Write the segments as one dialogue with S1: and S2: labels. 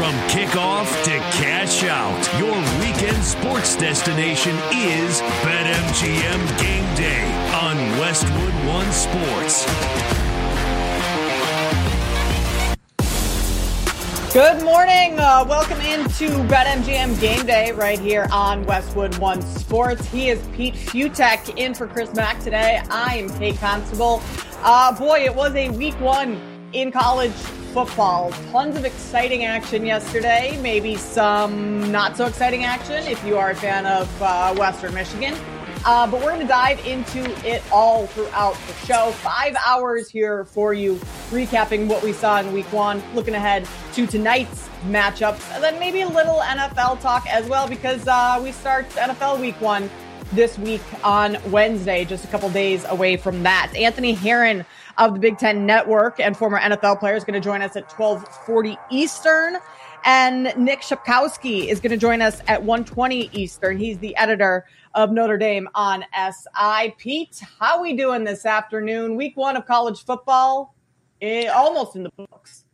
S1: From kickoff to cash out, your weekend sports destination is BetMGM Game Day on Westwood One Sports.
S2: Good morning. Welcome into BetMGM Game Day right here on Westwood One Sports. He is Pete Fiutak in for Chris Mack today. I am Kate Constable. Boy, it was a week one in college football. Tons of exciting action yesterday. Maybe some not so exciting action if you are a fan of Western Michigan. But we're going to dive into it all throughout the show. 5 hours here for you, recapping what we saw in week one, looking ahead to tonight's matchups, and then maybe a little NFL talk as well, because we start NFL week one this week on Wednesday, just a couple days away from that. Anthony Herron of the Big Ten Network and former NFL player is going to join us at 12:40 Eastern. And Nick Shapkowski is going to join us at 1:20 Eastern. He's the editor of Notre Dame on SI. Pete, how we doing this afternoon? Week one of college football, almost in the books.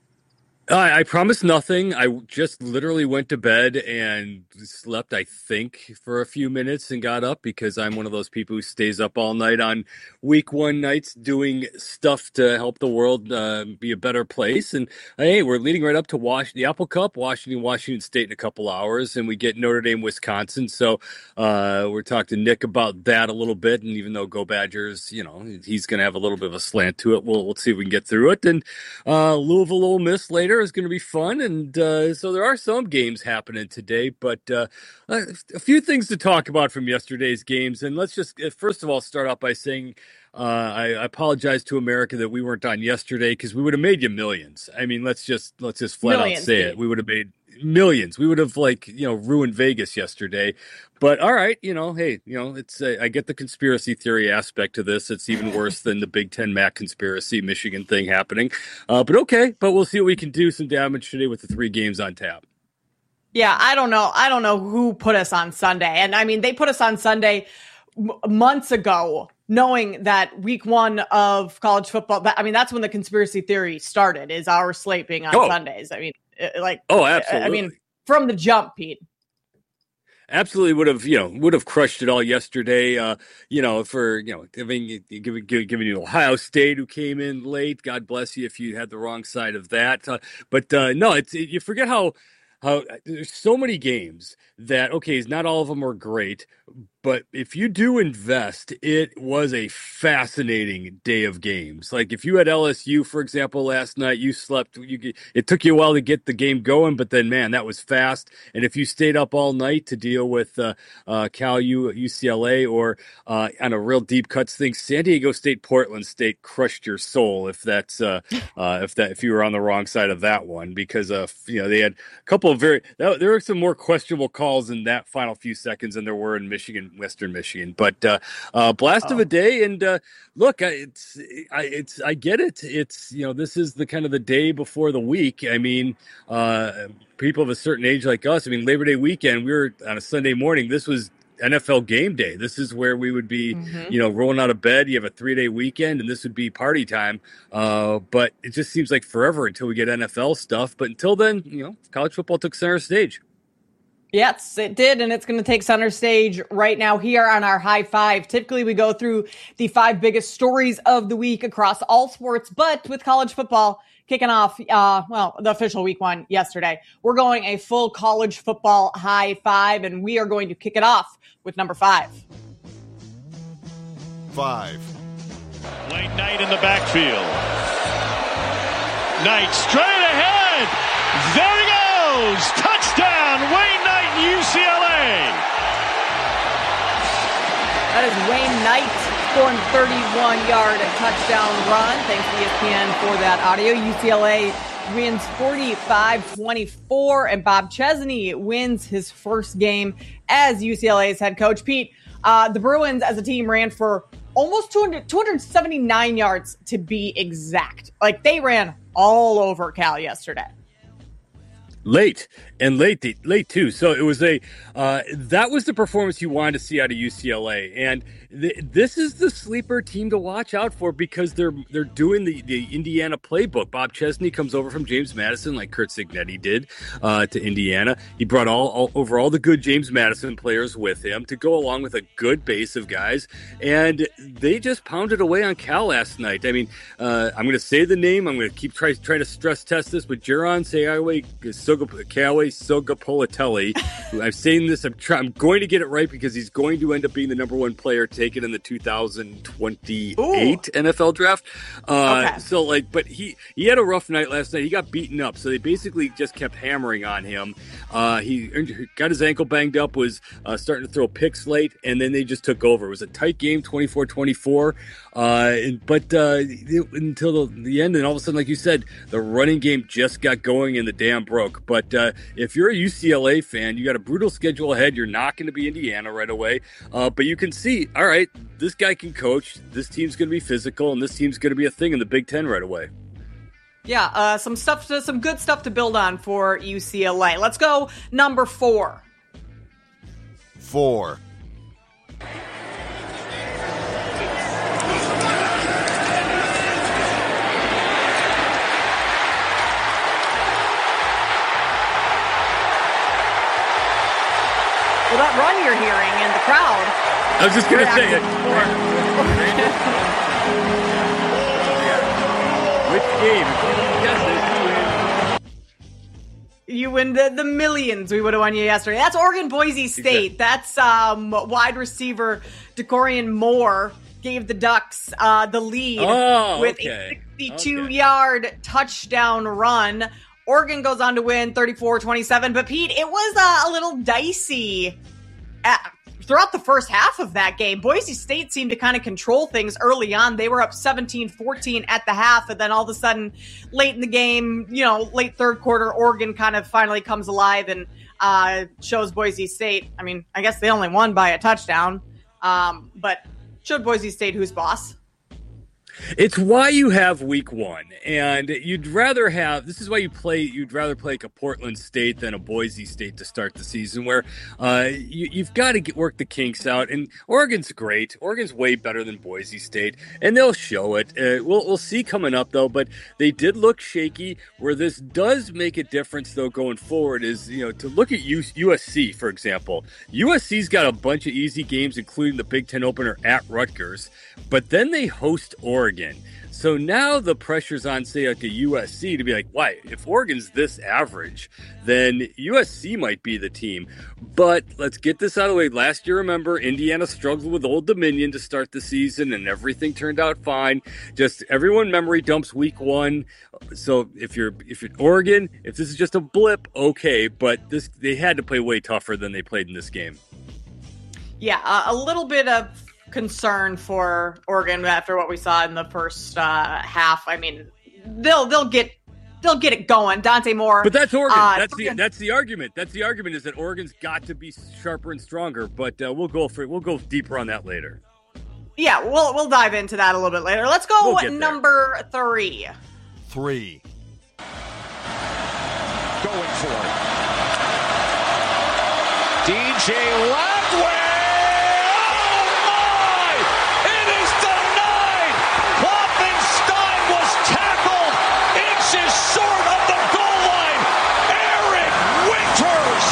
S3: I promise nothing. I just literally went to bed and slept, I think, for a few minutes and got up because I'm one of those people who stays up all night on week one nights doing stuff to help the world be a better place. And hey, we're leading right up to the Apple Cup, Washington State in a couple hours, and we get Notre Dame, Wisconsin. So we're talking to Nick about that a little bit. And even though Go Badgers, he's going to have a little bit of a slant to it. We'll see if we can get through it. And Louisville, Ole Miss later is going to be fun, and so there are some games happening today, but a few things to talk about from yesterday's games. And let's just first of all start out by saying I apologize to America that we weren't on yesterday, because we would have made you millions. I mean, let's just flat out say it. We would have made millions. We would have ruined Vegas yesterday. But all right, hey, it's I get the conspiracy theory aspect to this. It's even worse than the Big Ten MAC conspiracy Michigan thing happening. But okay, but we'll see what we can do some damage today with the 3 games on tap.
S2: Yeah, I don't know who put us on Sunday. And I mean, they put us on Sunday months ago, knowing that week one of college football, that's when the conspiracy theory started, is our slate being on Sundays. I mean, absolutely. I mean, from the jump, Pete.
S3: Absolutely would have crushed it all yesterday. Giving you Ohio State, who came in late. God bless you if you had the wrong side of that. You forget how there's so many games that, not all of them are great, but if you do invest, it was a fascinating day of games. Like if you had LSU, for example, last night, you slept. It took you a while to get the game going, but then, man, that was fast. And if you stayed up all night to deal with Cal UCLA or on a real deep cuts thing, San Diego State, Portland State crushed your soul. If that's if you were on the wrong side of that one, because they had a couple of there were some more questionable calls in that final few seconds than there were in Western Michigan, but blast of a day. And look, I get it. It's this is the kind of the day before the week. I mean, people of a certain age like us. I mean, Labor Day weekend, we were on a Sunday morning. This was NFL game day. This is where we would be, rolling out of bed. You have a 3-day weekend, and this would be party time. But it just seems like forever until we get NFL stuff. But until then, college football took center stage.
S2: Yes, it did, and it's going to take center stage right now here on our High Five. Typically, we go through the 5 biggest stories of the week across all sports, but with college football kicking off, the official week one yesterday, we're going a full college football High Five, and we are going to kick it off with number 5.
S4: 5.
S5: Wayne Knight in the backfield. Knight straight ahead. There he goes. Touchdown, Wayne Knight, UCLA.
S2: That is Wayne Knight scoring 31-yard touchdown run. Thanks to ESPN for that audio. UCLA wins 45-24, and Bob Chesney wins his first game as UCLA's head coach. Pete, the Bruins as a team ran for almost 279 yards to be exact. Like, they ran all over Cal yesterday.
S3: Late too. So it was that was the performance you wanted to see out of UCLA, and this is the sleeper team to watch out for because they're doing the Indiana playbook. Bob Chesney comes over from James Madison like Curt Cignetti did to Indiana. He brought all the good James Madison players with him to go along with a good base of guys, and they just pounded away on Cal last night. I mean, I'm going to say the name. I'm going to keep trying to stress test this, but Jaron Sogapolitelli. I'm saying this. I'm going to get it right because he's going to end up being the number one player taken in the 2028 NFL draft.
S2: Okay.
S3: So but he had a rough night last night. He got beaten up, so they basically just kept hammering on him. He got his ankle banged up, was starting to throw picks late, and then they just took over. It was a tight game, 24-24. Until the end, and all of a sudden, like you said, the running game just got going and the dam broke. But if you're a UCLA fan, you got a brutal schedule ahead. You're not going to be Indiana right away. But you can see, all right, this guy can coach. This team's going to be physical, and this team's going to be a thing in the Big Ten right away.
S2: Yeah, some good stuff to build on for UCLA. Let's go number 4.
S4: 4.
S2: Well, that run you're hearing in the crowd.
S3: I was just going to say it. Which game?
S2: You win the millions we would have won you yesterday. That's Oregon Boise State. Exactly. That's wide receiver DeCorian Moore gave the Ducks the lead with a 62-yard touchdown run. Oregon goes on to win 34-27. But, Pete, it was a little dicey throughout the first half of that game. Boise State seemed to kind of control things early on. They were up 17-14 at the half, and then all of a sudden, late in the game, late third quarter, Oregon kind of finally comes alive and shows Boise State. I mean, I guess they only won by a touchdown, but showed Boise State who's boss.
S3: It's why you have week 1, and you'd rather play like a Portland State than a Boise State to start the season, where you've got to work the kinks out. And Oregon's great. Oregon's way better than Boise State, and they'll show it. We'll see coming up though. But they did look shaky. Where this does make a difference though going forward is to look at USC for example. USC's got a bunch of easy games, including the Big Ten opener at Rutgers, but then they host Oregon. So now the pressure's on, say, like a USC to be like, why? If Oregon's this average, then USC might be the team. But let's get this out of the way. Last year, remember, Indiana struggled with Old Dominion to start the season, and everything turned out fine. Just everyone memory dumps week 1. So if you're Oregon, if this is just a blip, okay. But they had to play way tougher than they played in this game. Yeah,
S2: a little bit of concern for Oregon after what we saw in the first half. I mean, they'll get it going. Dante Moore,
S3: but that's Oregon. That's the argument. That's the argument is that Oregon's got to be sharper and stronger. But we'll go deeper on that later.
S2: Yeah, we'll dive into that a little bit later. Let's go number 3.
S4: 3.
S5: Going for it. DJ Ladway. Short of the goal line, Eric Winters.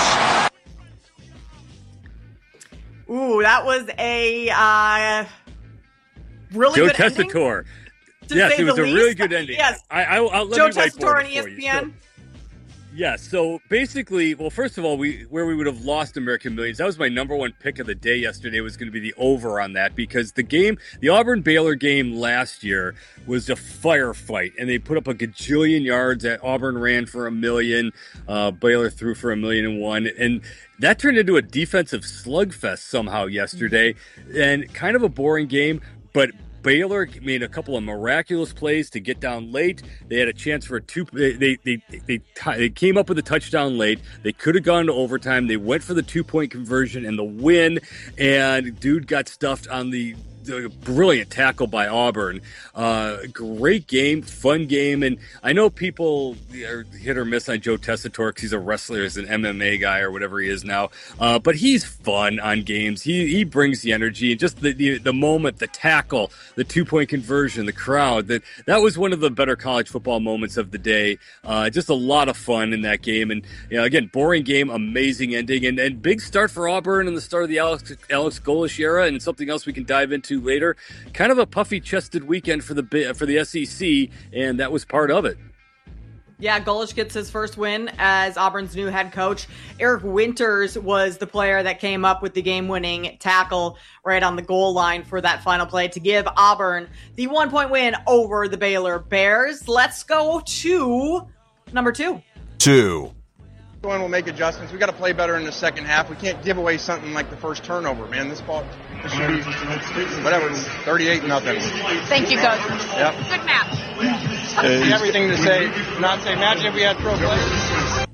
S2: Ooh, that was a really
S3: Joe
S2: good
S3: Tessitore.
S2: ending.
S3: Yes, it was a really good ending.
S2: Yes,
S3: I'll let
S2: Joe
S3: me
S2: Tessitore on
S3: ESPN.
S2: ESPN.
S3: Yeah, so basically, well, first of all, where we would have lost American Millions, that was my number 1 pick of the day yesterday, was going to be the over on that, because the Auburn-Baylor game last year was a firefight, and they put up a gajillion yards. Auburn ran for 1 million, Baylor threw for 1,000,001, and that turned into a defensive slugfest somehow yesterday, and kind of a boring game, but Baylor made a couple of miraculous plays to get down late. They had a chance for they came up with a touchdown late. They could have gone to overtime. They went for the 2-point conversion and the win. And dude got stuffed on the a brilliant tackle by Auburn. Great game, fun game. And I know people are hit or miss on Joe Tessitore because he's a wrestler, he's an MMA guy or whatever he is now. But he's fun on games. He brings the energy, and just the moment, the tackle, the 2-point conversion, the crowd, that was one of the better college football moments of the day. Just a lot of fun in that game. And again, boring game, amazing ending, and big start for Auburn and the start of the Alex Golesh era, and something else we can dive into later. Kind of a puffy-chested weekend for the SEC, and that was part of it.
S2: Yeah, Golesh gets his first win as Auburn's new head coach. Eric Winters was the player that came up with the game-winning tackle right on the goal line for that final play to give Auburn the 1-point win over the Baylor Bears. Let's go to number 2.
S4: We'll make adjustments. We got to play better in the second half. We can't give away something like the first turnover, man. This should be whatever, 38-0.
S6: Thank you, Coach.
S4: Yep.
S6: Good match.
S4: Everything to say, not say. Imagine if we had pro players.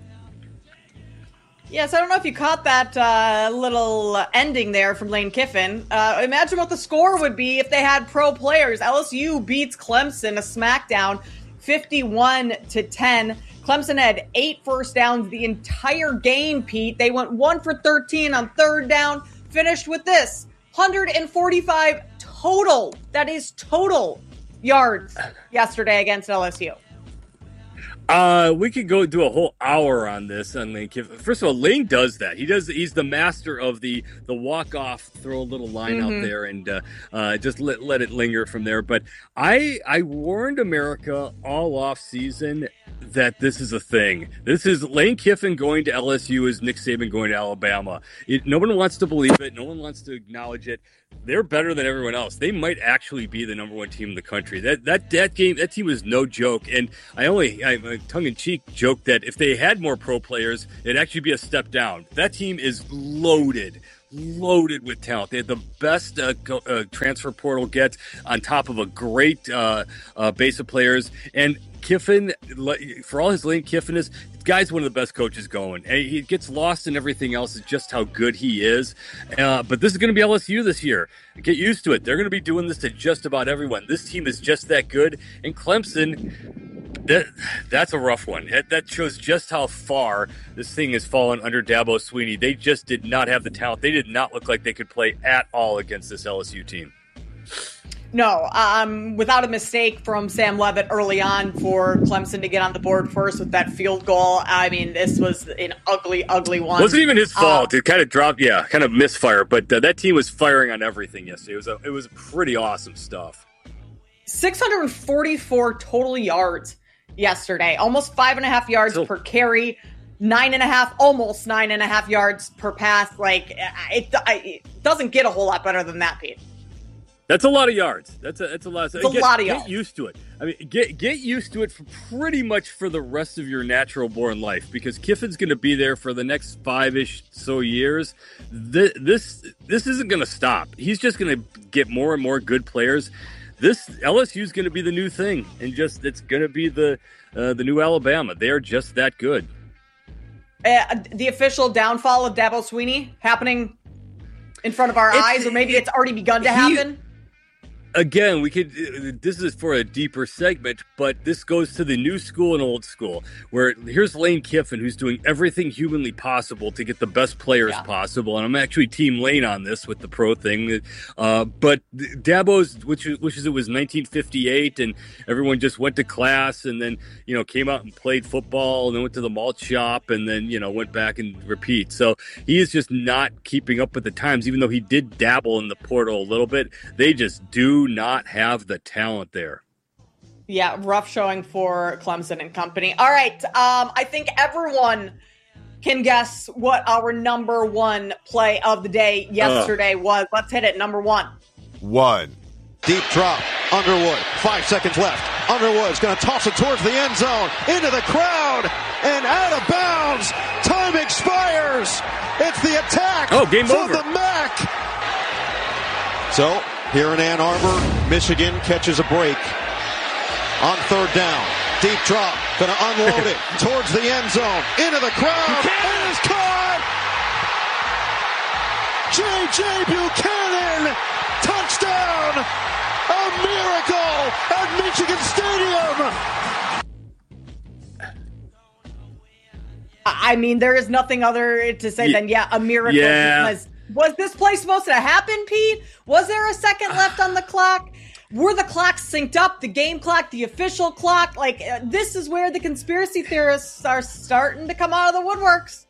S2: Yes, I don't know if you caught that little ending there from Lane Kiffin. Imagine what the score would be if they had pro players. LSU beats Clemson, a smackdown, 51-10. Clemson had 8 first downs the entire game, Pete. They went 1 for 13 on third down, finished with this, 145 total. That is total yards yesterday against LSU.
S3: We could go do a whole hour on this on Lane Kiffin. First of all, Lane does that. He's the master of the walk-off, throw a little line out there and just let it linger from there. But I warned America all off season that this is a thing. This is Lane Kiffin going to LSU is Nick Saban going to Alabama. No one wants to believe it. No one wants to acknowledge it. They're better than everyone else. They might actually be the number 1 team in the country. That team was no joke. And I tongue-in-cheek joked that if they had more pro players, it'd actually be a step down. That team is loaded with talent. They had the best transfer portal get on top of a great base of players. And Kiffin, for all his Lane Kiffin is, the guy's one of the best coaches going. And he gets lost in everything else, is just how good he is. But this is going to be LSU this year. Get used to it. They're going to be doing this to just about everyone. This team is just that good. And Clemson, that's a rough one. That shows just how far this thing has fallen under Dabo Swinney. They just did not have the talent. They did not look like they could play at all against this LSU team.
S2: No, without a mistake from Sam Leavitt early on for Clemson to get on the board first with that field goal. I mean, this was an ugly, ugly one.
S3: Wasn't even his fault. It kind of dropped, kind of misfire. But that team was firing on everything yesterday. It was pretty awesome stuff.
S2: 644 total yards yesterday, almost 5.5 yards per carry, 9.5, almost 9.5 yards per pass. Like it doesn't get a whole lot better than that, Pete.
S3: That's a lot of yards. That's a lot.
S2: It's a lot of yards.
S3: Get used to it. I mean, get used to it for pretty much for the rest of your natural-born life, because Kiffin's going to be there for the next 5-ish so years. This isn't going to stop. He's just going to get more and more good players. This LSU is going to be the new thing, and it's going to be the new Alabama. They are just that good.
S2: The official downfall of Dabo Swinney happening in front of our eyes, or maybe it's already begun to happen.
S3: Again, this is for a deeper segment, but this goes to the new school and old school, where here's Lane Kiffin, who's doing everything humanly possible to get the best players possible. And I'm actually Team Lane on this with the pro thing. But Dabo's, which it was 1958, and everyone just went to class and then, came out and played football and then went to the malt shop and then, went back and repeat. So he is just not keeping up with the times, even though he did dabble in the portal a little bit. They just do not have the talent there.
S2: Yeah, rough showing for Clemson and company. All right, I think everyone can guess what our number 1 play of the day yesterday was. Let's hit it. Number 1.
S7: Deep drop. Underwood. 5 seconds left. Underwood's going to toss it towards the end zone. Into the crowd. And out of bounds. Time expires. It's the attack.
S3: Game over.
S7: The MAC. So, here in Ann Arbor, Michigan catches a break on third down. Deep drop, going to unload it towards the end zone, into the crowd, and it's caught! J.J. Buchanan, touchdown! touchdown! A miracle at Michigan Stadium!
S2: I mean, there is nothing other to say than, a miracle.
S3: Yeah.
S2: Because was this play supposed to happen, Pete? Was there a second left on the clock? Were the clocks synced up, the game clock, the official clock? This is where the conspiracy theorists are starting to come out of the woodworks.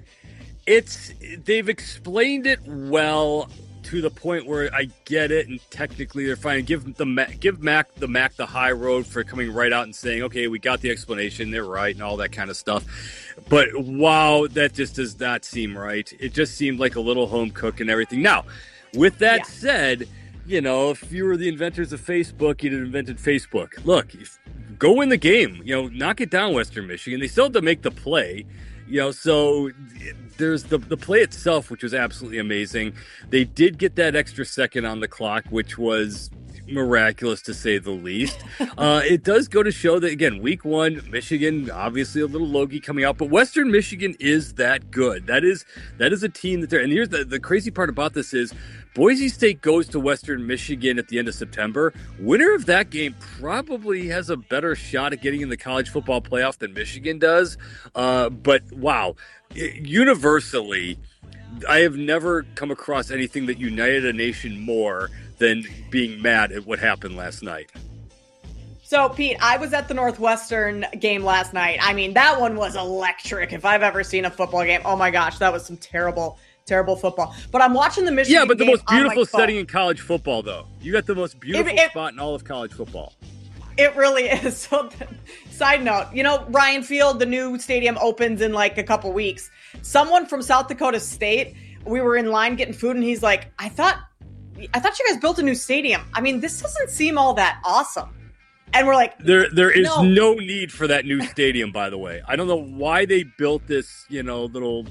S3: They've explained it well to the point where I get it, and technically they're fine. Give Mac the high road for coming right out and saying, okay, we got the explanation, they're right, and all that kind of stuff. But wow, that just does not seem right. It just seemed like a little home cook and everything. Now, with that said, if you were the inventors of Facebook, you'd have invented Facebook. Look, go win the game. Knock it down, Western Michigan. They still have to make the play. So there's the play itself, which was absolutely amazing. They did get that extra second on the clock, which was miraculous to say the least. It does go to show that, again, week one, Michigan, obviously a little logy coming out, but Western Michigan is that good. That is a team that they're, and here's the crazy part about this is Boise State goes to Western Michigan at the end of September. Winner of that game probably has a better shot at getting in the college football playoff than Michigan does. But wow, universally, I have never come across anything that united a nation more than being mad at what happened last night.
S2: So, Pete, I was at the Northwestern game last night. I mean, that one was electric. If I've ever seen a football game, oh my gosh, that was some terrible football. But I'm watching the Michigan game.
S3: Yeah, but the most beautiful setting in college football, though. You got the most beautiful spot in all of college football.
S2: It really is. So, side note, Ryan Field, the new stadium opens in like a couple weeks. Someone from South Dakota State, we were in line getting food, and he's like, I thought you guys built a new stadium. I mean, this doesn't seem all that awesome. And we're like,
S3: there is no need for that new stadium, by the way. I don't know why they built this, little,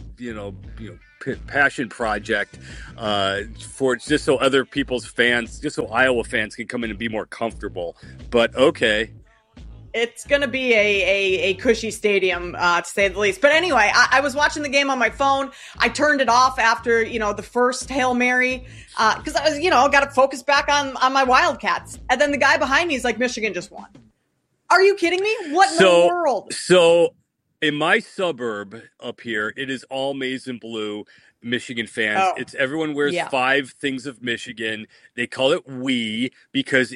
S3: passion project for just so other people's fans, just so Iowa fans can come in and be more comfortable. But okay.
S2: It's going to be a cushy stadium, to say the least. But anyway, I was watching the game on my phone. I turned it off after, the first Hail Mary, because I was, got to focus back on my Wildcats. And then the guy behind me is like, Michigan just won. Are you kidding me? What in the world?
S3: So in my suburb up here, it is all maize and blue. Michigan fans.
S2: Oh.
S3: It's everyone wears 5 things of Michigan. They call it we because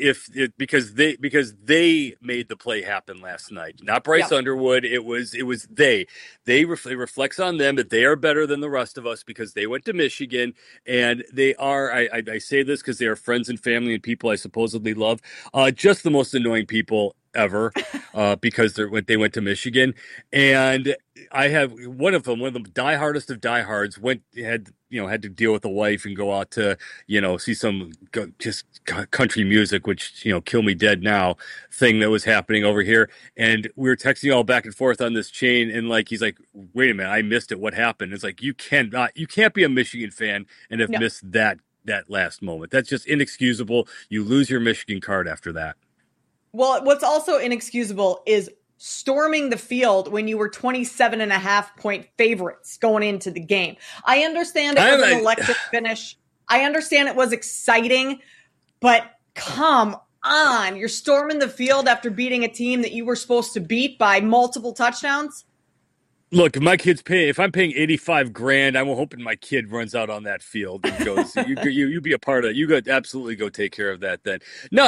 S3: they made the play happen last night. Not Bryce Underwood. It was they. It reflects on them that they are better than the rest of us because they went to Michigan and they are. I say this because they are friends and family and people I supposedly love. Just the most annoying people ever because they went to Michigan. And I have one of the diehardest of diehards had to deal with a wife and go out to see some just country music, which kill me dead now thing that was happening over here. And we were texting all back and forth on this chain, and he's like, wait a minute, I missed it, what happened? It's like, you can't be a Michigan fan and have missed that last moment. That's just inexcusable. You lose your Michigan card after that.
S2: Well, what's also inexcusable is storming the field when you were 27.5-point favorites going into the game. I understand it was an electric finish. I understand it was exciting, but come on. You're storming the field after beating a team that you were supposed to beat by multiple touchdowns.
S3: Look, if I'm paying $85,000, I'm hoping my kid runs out on that field and goes, you be a part of it. You go absolutely go take care of that then. No,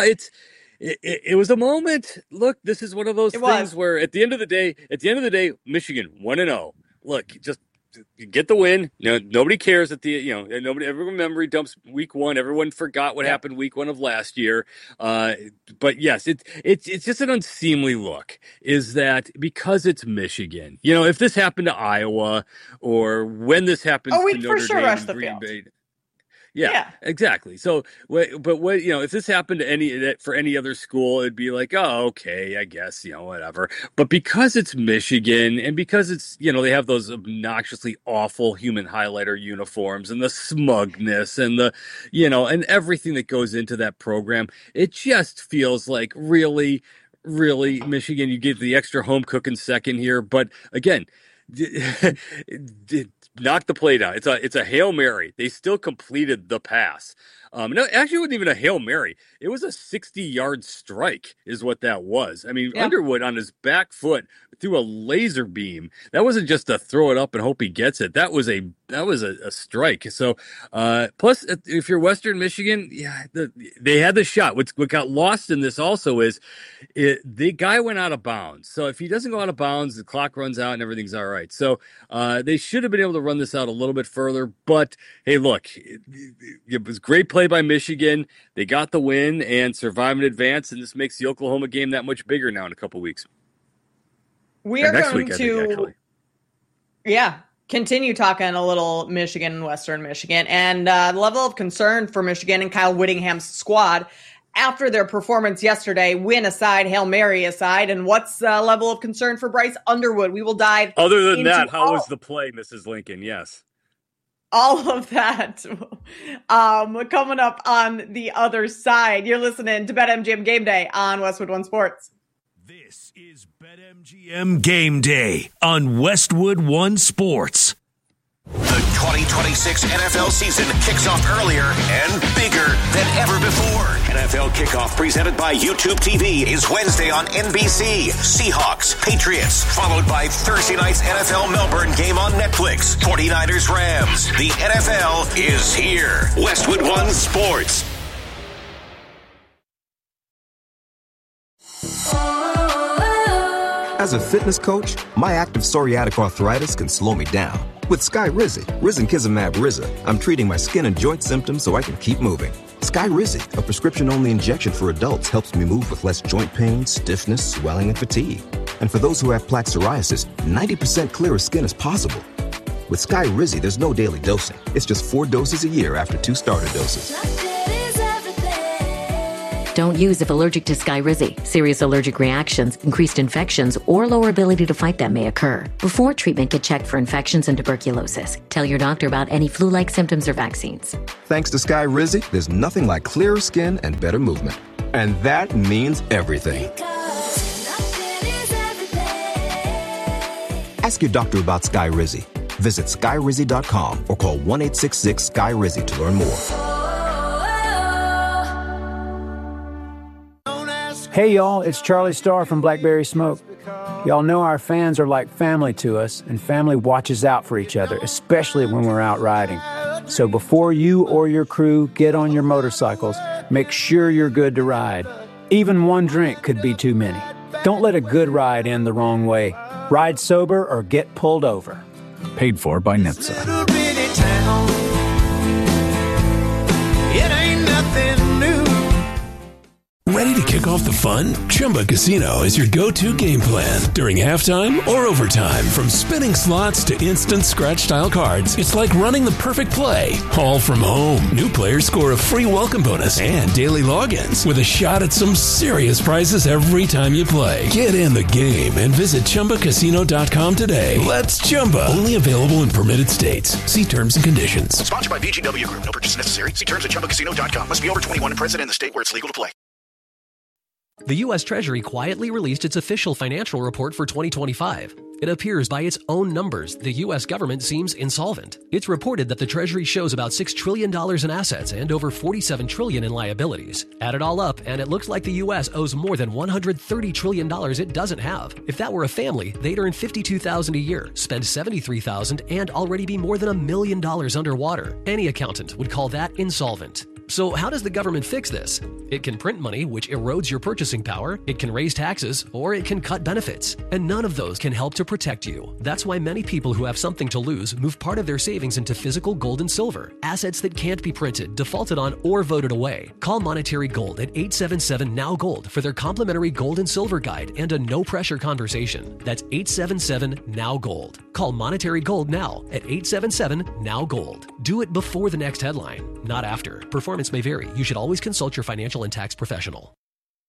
S3: it was a moment. Look, this is one of those things where at the end of the day, Michigan 1-0. Look, just get the win. Nobody cares everyone memory dumps week one. Everyone forgot what happened week one of last year. But yes, it's just an unseemly look is that because it's Michigan, if this happened to Iowa or when this happens to Notre Dame, Green Bay. Yeah, exactly. So, if this happened to for any other school, it'd be like, oh, okay, I guess, whatever. But because it's Michigan and because it's, they have those obnoxiously awful human highlighter uniforms and the smugness and the, and everything that goes into that program, it just feels like really, really Michigan, you give the extra home cooking second here. But again, knock the play down. It's a Hail Mary. They still completed the pass. No, actually, it wasn't even a Hail Mary. It was a 60-yard strike is what that was. I mean, Underwood on his back foot threw a laser beam. That wasn't just to throw it up and hope he gets it. That was a strike. So, plus, if you're Western Michigan, they had the shot. What got lost in this also is the guy went out of bounds. So if he doesn't go out of bounds, the clock runs out and everything's all right. So they should have been able to run this out a little bit further. But, hey, look, it was great play by Michigan. They got the win and survive and advance, and this makes the Oklahoma game that much bigger now in a couple weeks.
S2: We are going to continue talking a little Michigan and Western Michigan and the level of concern for Michigan and Kyle Whittingham's squad after their performance yesterday, win aside, Hail Mary aside, and what's the level of concern for Bryce Underwood? We will dive
S3: Other than that, how was the play, Mrs. Lincoln? Yes.
S2: All of that coming up on the other side. You're listening to BetMGM Game Day on Westwood One Sports.
S1: This is BetMGM Game Day on Westwood One Sports.
S8: The 2026 NFL season kicks off earlier and bigger than ever before. NFL Kickoff presented by YouTube TV is Wednesday on NBC. Seahawks, Patriots, followed by Thursday night's NFL Melbourne game on Netflix. 49ers, Rams. The NFL is here. Westwood One Sports.
S9: As a fitness coach, my active psoriatic arthritis can slow me down. With Skyrizi, risankizumab Riza, I'm treating my skin and joint symptoms so I can keep moving. Skyrizi, a prescription-only injection for adults, helps me move with less joint pain, stiffness, swelling, and fatigue. And for those who have plaque psoriasis, 90% clearer skin is possible. With Skyrizi, there's no daily dosing. It's just 4 doses a year after 2 starter doses.
S10: Don't use if allergic to Skyrizi. Serious allergic reactions, increased infections, or lower ability to fight them may occur. Before treatment, get checked for infections and tuberculosis. Tell your doctor about any flu-like symptoms or vaccines.
S9: Thanks to Skyrizi, there's nothing like clearer skin and better movement. And that means everything. Ask your doctor about Skyrizi. Visit Skyrizi.com or call 1-866-SKY-RIZI to learn more.
S11: Hey y'all, it's Charlie Starr from Blackberry Smoke. Y'all know our fans are like family to us, and family watches out for each other, especially when we're out riding. So before you or your crew get on your motorcycles, make sure you're good to ride. Even one drink could be too many. Don't let a good ride end the wrong way. Ride sober or get pulled over.
S12: Paid for by NHTSA.
S13: Ready to kick off the fun? Chumba Casino is your go-to game plan during halftime or overtime. From spinning slots to instant scratch-style cards, it's like running the perfect play, all from home. New players score a free welcome bonus and daily logins with a shot at some serious prizes every time you play. Get in the game and visit ChumbaCasino.com today. Let's Chumba. Only available in permitted states. See terms and conditions.
S8: Sponsored by VGW Group. No purchase necessary. See terms at ChumbaCasino.com. Must be over 21 and present in the state where it's legal to play.
S14: The U.S. Treasury quietly released its official financial report for 2025. It appears by its own numbers, the U.S. government seems insolvent. It's reported that the Treasury shows about $6 trillion in assets and over $47 trillion in liabilities. Add it all up, and it looks like the U.S. owes more than $130 trillion it doesn't have. If that were a family, they'd earn $52,000 a year, spend $73,000, and already be more than $1 million underwater. Any accountant would call that insolvent. So how does the government fix this? It can print money, which erodes your purchasing power. It can raise taxes, or it can cut benefits. And none of those can help to protect you. That's why many people who have something to lose move part of their savings into physical gold and silver, assets that can't be printed, defaulted on, or voted away. Call Monetary Gold at 877-NOW-GOLD for their complimentary gold and silver guide and a no-pressure conversation. That's 877-NOW-GOLD. Call Monetary Gold now at 877-NOW-GOLD. Do it before the next headline, not after. Performance may vary. You should always consult your financial and tax professional.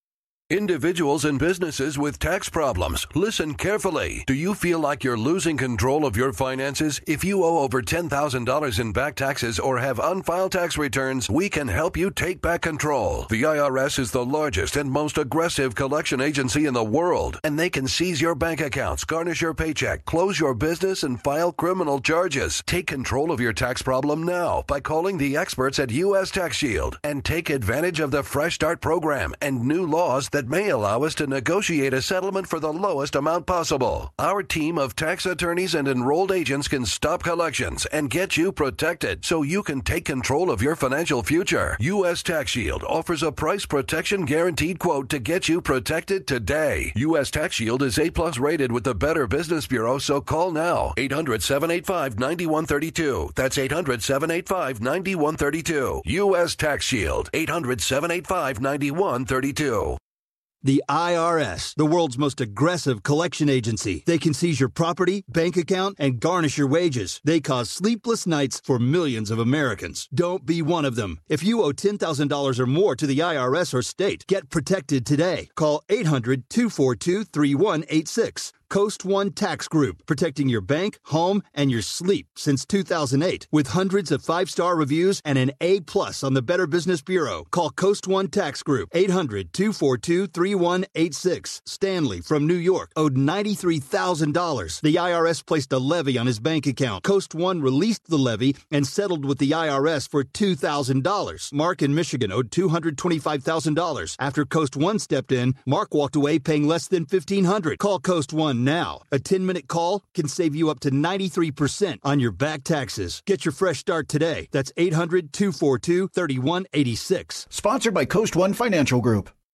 S15: Individuals and businesses with tax problems, listen carefully. Do you feel like you're losing control of your finances? If you owe over $10,000 in back taxes or have unfiled tax returns, we can help you take back control. The IRS is the largest and most aggressive collection agency in the world, and they can seize your bank accounts, garnish your paycheck, close your business, and file criminal charges. Take control of your tax problem now by calling the experts at U.S. Tax Shield and take advantage of the Fresh Start program and new laws that may allow us to negotiate a settlement for the lowest amount possible. Our team of tax attorneys and enrolled agents can stop collections and get you protected so you can take control of your financial future. U.S. Tax Shield offers a price protection guaranteed quote to get you protected today. U.S. Tax Shield is A+ rated with the Better Business Bureau, so call now. 800-785-9132. That's 800-785-9132. U.S. Tax Shield. 800-785-9132.
S16: The IRS, the world's most aggressive collection agency. They can seize your property, bank account, and garnish your wages. They cause sleepless nights for millions of Americans. Don't be one of them. If you owe $10,000 or more to the IRS or state, get protected today. Call 800-242-3186. Coast One Tax Group, protecting your bank, home, and your sleep since 2008. With hundreds of 5-star reviews and an A+ on the Better Business Bureau. Call Coast One Tax Group, 800-242-3186. Stanley from New York owed $93,000. The IRS placed a levy on his bank account. Coast One released the levy and settled with the IRS for $2,000. Mark in Michigan owed $225,000. After Coast One stepped in, Mark walked away paying less than $1,500. Call Coast One now. A 10-minute call can save you up to 93% on your back taxes. Get your fresh start today. That's 800-242-3186.
S17: Sponsored by Coast One Financial Group.